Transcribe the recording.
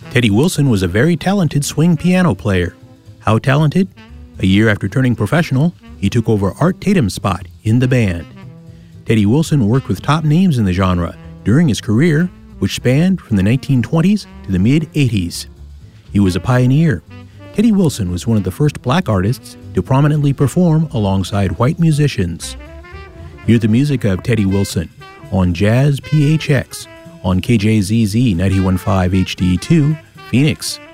Teddy Wilson was a very talented swing piano player. How talented? A year after turning professional, he took over Art Tatum's spot in the band. Teddy Wilson worked with top names in the genre during his career, which spanned from the 1920s to the mid-80s. He was a pioneer. Teddy Wilson was one of the first black artists to prominently perform alongside white musicians. Hear the music of Teddy Wilson on Jazz PHX on KJZZ 91.5 HD2, Phoenix.